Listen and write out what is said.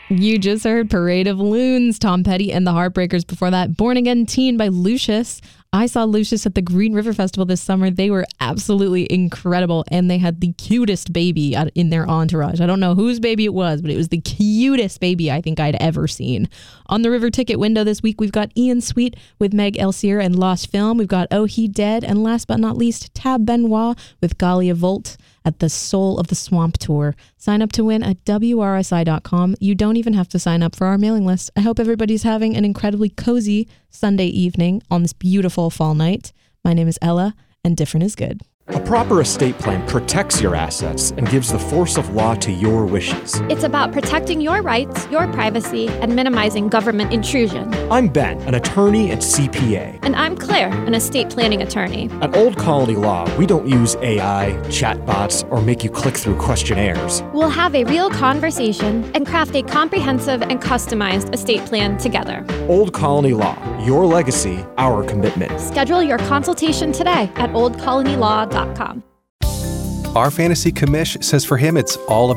You just heard Parade of Loons, Tom Petty and the Heartbreakers. Before that, Born Again Teen by Lucius. I saw Lucius at the Green River Festival this summer. They were absolutely incredible, and they had the cutest baby in their entourage. I don't know whose baby it was, but it was the cutest baby I think I'd ever seen. On the River Ticket window this week, we've got Ian Sweet with Meg Elsier and Lost Film. We've got Oh He Dead, and last but not least, Tab Benoit with Galia Volt at the Soul of the Swamp Tour. Sign up to win at WRSI.com. You don't even have to sign up for our mailing list. I hope everybody's having an incredibly cozy Sunday evening on this beautiful fall night. My name is Ella, and different is good. A proper estate plan protects your assets and gives the force of law to your wishes. It's about protecting your rights, your privacy, and minimizing government intrusion. I'm Ben, an attorney and CPA. And I'm Claire, an estate planning attorney. At Old Colony Law, we don't use AI, chatbots, or make you click through questionnaires. We'll have a real conversation and craft a comprehensive and customized estate plan together. Old Colony Law, your legacy, our commitment. Schedule your consultation today at oldcolonylaw.com. Our fantasy commish says for him it's all about